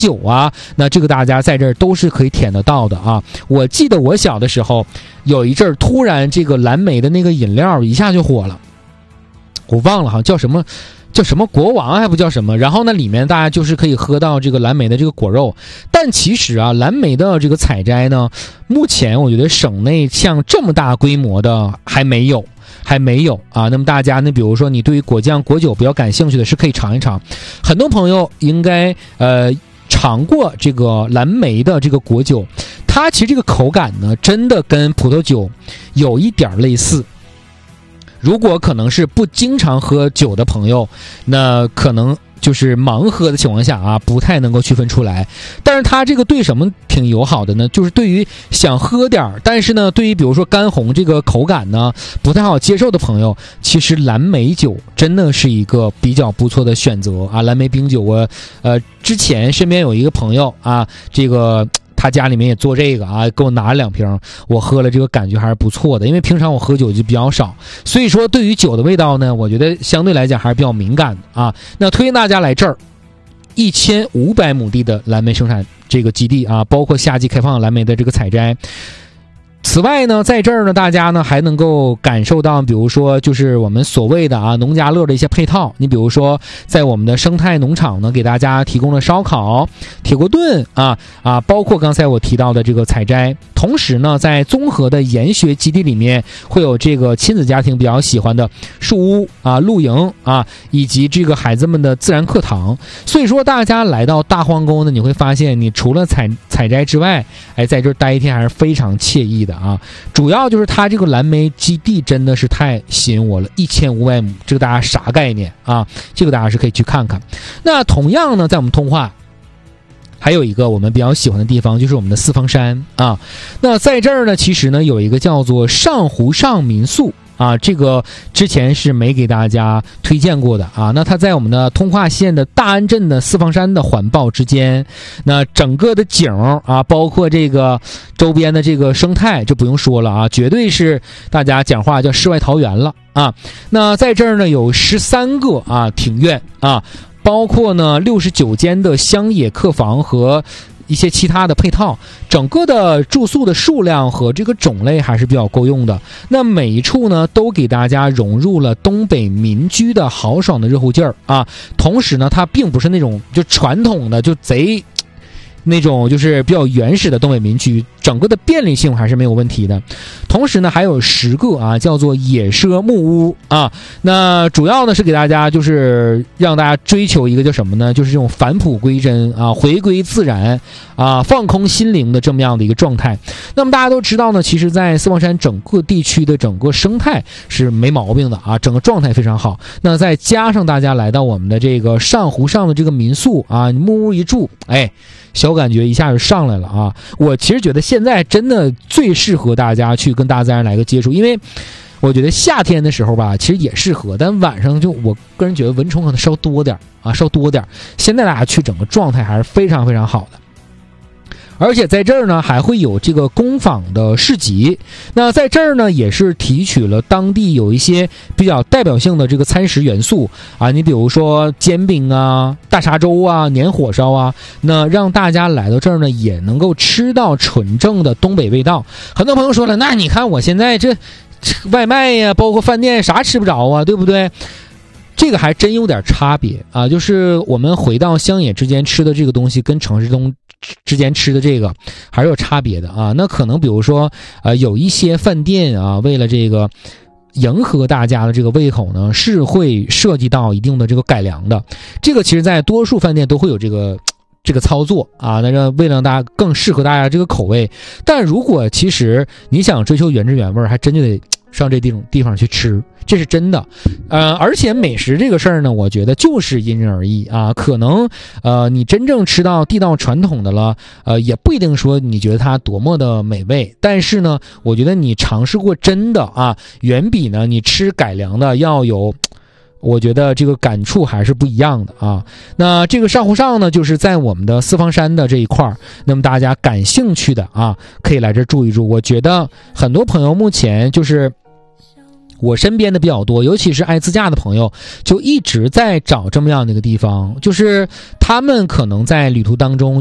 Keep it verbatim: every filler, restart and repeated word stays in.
酒啊，那这个大家在这儿都是可以舔得到的啊。我记得我小的时候有一阵儿，突然这个蓝莓的那个饮料一下就火了，我忘了好像叫什么叫什么国王还不叫什么，然后呢里面大家就是可以喝到这个蓝莓的这个果肉。但其实啊，蓝莓的这个采摘呢，目前我觉得省内像这么大规模的还没有还没有啊。那么大家呢，比如说你对于果酱果酒比较感兴趣的，是可以尝一尝。很多朋友应该呃尝过这个蓝莓的这个果酒，它其实这个口感呢，真的跟葡萄酒有一点类似。如果可能是不经常喝酒的朋友，那可能就是盲喝的情况下啊，不太能够区分出来。但是它这个对什么挺友好的呢？就是对于想喝点但是呢对于比如说干红这个口感呢不太好接受的朋友，其实蓝莓酒真的是一个比较不错的选择啊。蓝莓冰酒，我呃之前身边有一个朋友啊，这个他家里面也做这个啊，给我拿了两瓶，我喝了，这个感觉还是不错的。因为平常我喝酒就比较少，所以说对于酒的味道呢，我觉得相对来讲还是比较敏感的啊。那推荐大家来这儿，一千五百亩地的蓝莓生产这个基地啊，包括夏季开放蓝莓的这个采摘。此外呢，在这儿呢，大家呢还能够感受到，比如说就是我们所谓的啊农家乐的一些配套。你比如说，在我们的生态农场呢，给大家提供了烧烤、铁锅炖啊啊，包括刚才我提到的这个采摘。同时呢，在综合的研学基地里面，会有这个亲子家庭比较喜欢的树屋啊、露营啊，以及这个孩子们的自然课堂。所以说，大家来到大皇宫呢，你会发现，你除了采采摘之外，哎，在这儿待一天还是非常惬意的。啊，主要就是它这个蓝莓基地真的是太吸引我了，一千五百亩，这个大家啥概念啊？这个大家是可以去看看。那同样呢，在我们通化还有一个我们比较喜欢的地方，就是我们的四方山啊。那在这儿呢，其实呢有一个叫做上湖上民宿啊，这个之前是没给大家推荐过的啊。那它在我们的通化县的大安镇的四方山的环抱之间，那整个的景啊，包括这个周边的这个生态就不用说了啊，绝对是大家讲话叫世外桃源了啊。那在这儿呢有十三个啊庭院啊，包括呢六十九间的乡野客房和一些其他的配套，整个的住宿的数量和这个种类还是比较够用的。那每一处呢都给大家融入了东北民居的豪爽的热乎劲儿啊，同时呢它并不是那种就传统的就贼那种就是比较原始的东北民居，整个的便利性还是没有问题的。同时呢还有十个啊叫做野奢木屋啊，那主要呢是给大家就是让大家追求一个叫什么呢，就是这种返璞归真啊，回归自然啊，放空心灵的这么样的一个状态。那么大家都知道呢，其实在四方山整个地区的整个生态是没毛病的啊，整个状态非常好。那再加上大家来到我们的这个上湖上的这个民宿啊，木屋一住，哎，小感觉一下就上来了啊！我其实觉得现在真的最适合大家去跟大自然来个接触，因为我觉得夏天的时候吧，其实也适合，但晚上就我个人觉得蚊虫可能稍多点啊，稍多点。现在大家去整个状态还是非常非常好的。而且在这儿呢还会有这个工坊的市集，那在这儿呢也是提取了当地有一些比较代表性的这个餐食元素啊，你比如说煎饼啊、大沙粥啊、年火烧啊，那让大家来到这儿呢也能够吃到纯正的东北味道。很多朋友说了，那你看我现在这外卖呀，包括饭店啥吃不着啊，对不对？这个还真有点差别啊，就是我们回到乡野之间吃的这个东西跟城市中之间吃的这个还是有差别的啊。那可能比如说呃有一些饭店啊，为了这个迎合大家的这个胃口呢，是会涉及到一定的这个改良的。这个其实在多数饭店都会有这个这个操作啊，那让为了让大家更适合大家这个口味。但如果其实你想追求原汁原味，还真就得上这地种地方去吃，这是真的。呃，而且美食这个事儿呢，我觉得就是因人而异啊。可能呃你真正吃到地道传统的了，呃也不一定说你觉得它多么的美味，但是呢，我觉得你尝试过真的啊，远比呢你吃改良的要有。我觉得这个感触还是不一样的啊。那这个上湖上呢，就是在我们的四方山的这一块儿，那么大家感兴趣的啊，可以来这住一住。我觉得很多朋友目前就是我身边的比较多，尤其是爱自驾的朋友，就一直在找这么样的一个地方，就是他们可能在旅途当中